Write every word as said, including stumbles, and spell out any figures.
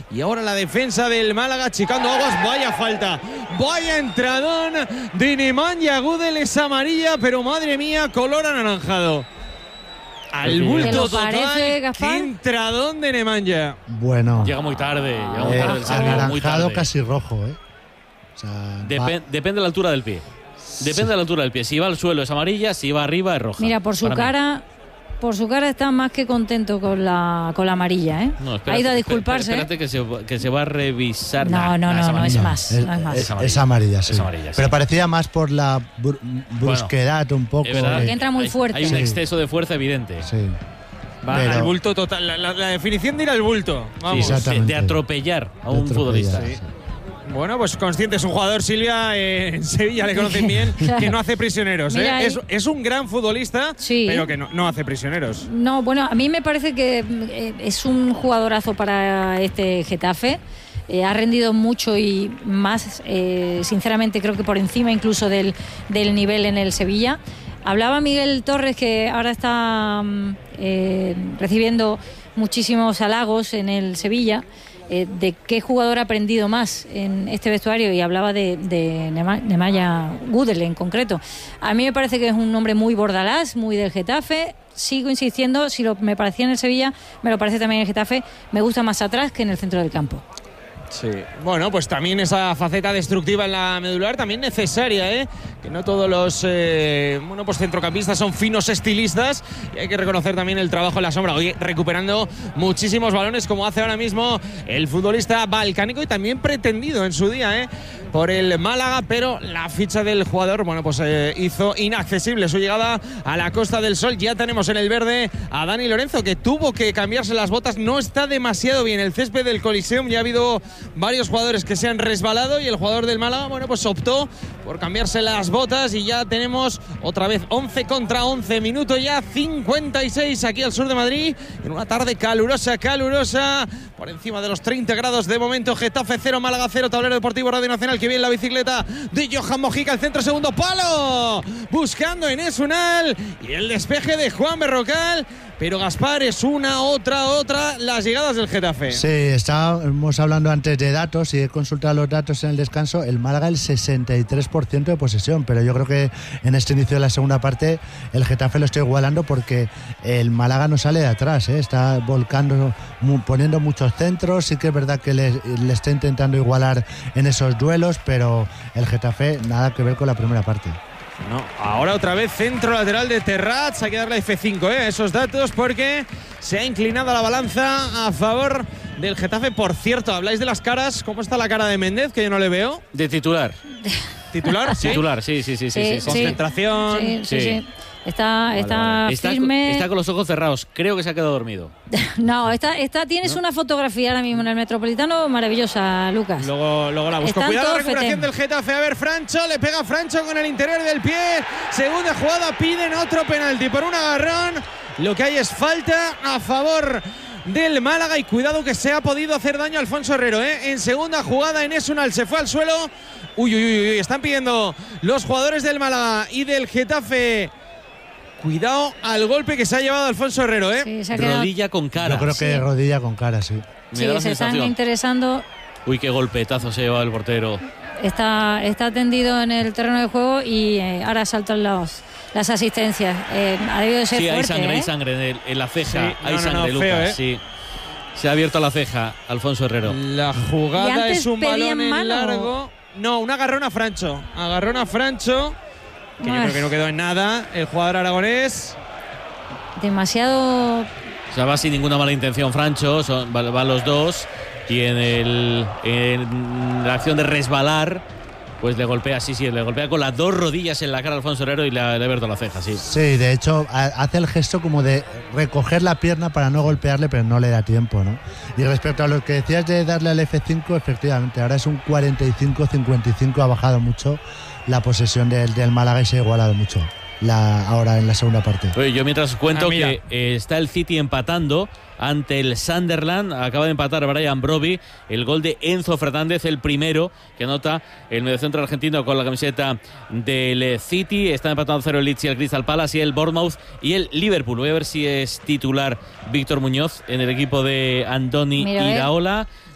Y ahora la defensa del Málaga achicando aguas. Vaya falta, vaya entradón de Nemanja Gudel. Es amarilla, pero madre mía, color anaranjado. Al bulto total. Parece, qué entradón de Nemanja. Bueno. Llega muy tarde. Llega muy eh, tarde el Sevilla, anaranjado muy tarde. casi rojo, ¿eh? O sea, Dep- depende de la altura del pie. Depende sí. de la altura del pie. Si va al suelo es amarilla, si va arriba es roja. Mira, por su cara, mí. por su cara está más que contento con la con la amarilla, ¿eh? No, espérate, ha ido a disculparse. Espérate que se, que se va a revisar. No, nah, no, nah, no, no, es más. Es, no es más. Es, es amarilla, sí. Es amarilla, sí. Pero parecía más por la br- brusquedad bueno, un poco. Verdad, que entra muy hay, fuerte. Hay un sí. exceso de fuerza evidente. Sí. Va Pero, al bulto total. La, la, la definición de ir al bulto. Vamos. Sí, de, de atropellar a un atropellar, futbolista. Sí. Sí. Bueno, pues consciente, es un jugador, Silvia, eh, en Sevilla le conocen bien, claro. que no hace prisioneros. Mira, ¿eh? es, es un gran futbolista, sí. pero que no, no hace prisioneros. No, bueno, a mí me parece que eh, es un jugadorazo para este Getafe. Eh, ha rendido mucho y más, eh, sinceramente, creo que por encima incluso del, del nivel en el Sevilla. Hablaba Miguel Torres, que ahora está eh, recibiendo muchísimos halagos en el Sevilla. Eh, de qué jugador ha aprendido más en este vestuario, y hablaba de, de Nemanja Gudel en concreto. A mí me parece que es un hombre muy bordalás, muy del Getafe. Sigo insistiendo, si lo, me parecía en el Sevilla, me lo parece también en el Getafe. Me gusta más atrás que en el centro del campo. Sí, bueno, pues también esa faceta destructiva en la medular, también necesaria, ¿eh? Que no todos los eh, bueno, pues centrocampistas son finos estilistas, y hay que reconocer también el trabajo en la sombra. Hoy recuperando muchísimos balones, como hace ahora mismo el futbolista balcánico, y también pretendido en su día, ¿eh? por el Málaga, pero la ficha del jugador, bueno, pues eh, hizo inaccesible su llegada a la Costa del Sol. Ya tenemos en el verde a Dani Lorenzo, que tuvo que cambiarse las botas. No está demasiado bien el césped del Coliseum, ya ha habido varios jugadores que se han resbalado, y el jugador del Málaga, bueno, pues optó por cambiarse las botas, y ya tenemos otra vez once contra once, minuto ya cincuenta y seis aquí al sur de Madrid, en una tarde calurosa, calurosa, por encima de los treinta grados de momento. Getafe cero, Málaga cero, tablero deportivo Radio Nacional. Que bien la bicicleta de Johan Mojica, el centro, segundo palo, buscando Enes Unal, y el despeje de Juan Berrocal. Pero Gaspar, es una, otra, otra las llegadas del Getafe. Sí, estábamos hablando antes de datos, y he consultado los datos en el descanso. El Málaga el sesenta y tres por ciento de posesión, pero yo creo que en este inicio de la segunda parte el Getafe lo está igualando, porque el Málaga no sale de atrás, ¿eh? Está volcando, poniendo muchos centros. Sí que es verdad que le, le está intentando igualar en esos duelos, pero el Getafe nada que ver con la primera parte. No, ahora otra vez centro lateral de Terrats. Hay que darle F cinco, ¿eh? esos datos, porque se ha inclinado la balanza a favor del Getafe. Por cierto, habláis de las caras. ¿Cómo está la cara de Méndez, que yo no le veo? De titular. ¿Titular? ¿Sí? Titular, sí, sí, sí, sí, sí, sí, sí. Concentración. Sí, sí, sí. sí. Está, vale, está vale. Está, firme. está con los ojos cerrados. Creo que se ha quedado dormido. No, está, está, tienes ¿no? una fotografía ahora mismo en el Metropolitano maravillosa, Lucas. Luego, luego la busco. Están Cuidado la recuperación fetén. del Getafe. A ver, Francho, le pega Francho con el interior del pie. Segunda jugada, piden otro penalti por un agarrón. Lo que hay es falta a favor del Málaga, y cuidado que se ha podido hacer daño a Alfonso Herrero, ¿eh? En segunda jugada, Enes Unal se fue al suelo. Uy, uy, uy, uy, están pidiendo los jugadores del Málaga y del Getafe. Cuidado al golpe que se ha llevado Alfonso Herrero, ¿eh? Sí, se ha quedado... Rodilla con cara. Yo creo que sí. rodilla con cara, sí. Me sí, da la se sensación. están interesando. Uy, qué golpetazo se lleva el portero. Está, está tendido en el terreno de juego, y eh, ahora saltan los, las asistencias. Eh, ha debido de ser sí, fuerte, hay sangre, ¿eh? hay sangre en, el, en la ceja. Sí, hay no, no, sangre, no, Lucas. feo, ¿eh? Sí. Se ha abierto la ceja, Alfonso Herrero. La jugada es un balón en mano. largo. No, un agarrón a Francho. Agarrón a Francho, que yo creo que no quedó en nada. El jugador aragonés. Demasiado. O sea, va sin ninguna mala intención Francho, son, van va los dos, y en, el, en la acción de resbalar, pues le golpea, sí, sí, le golpea con las dos rodillas en la cara a Alfonso Herrero, y le ha, le ha abierto la ceja, sí. Sí, de hecho, a, hace el gesto como de recoger la pierna para no golpearle, pero no le da tiempo, ¿no? Y respecto a lo que decías de darle al F cinco, efectivamente, ahora es un cuarenta y cinco cincuenta y cinco, ha bajado mucho la posesión del, del Málaga, y se ha igualado mucho la, ahora en la segunda parte. Oye, yo mientras cuento ah, que eh, está el City empatando ante el Sunderland. Acaba de empatar Brian Brobbey, el gol de Enzo Fernández, el primero que anota el mediocentro argentino con la camiseta del City. Está empatando cero el Leeds y el Crystal Palace, y el Bournemouth y el Liverpool. Voy a ver si es titular Víctor Muñoz en el equipo de Andoni Mira, Iraola.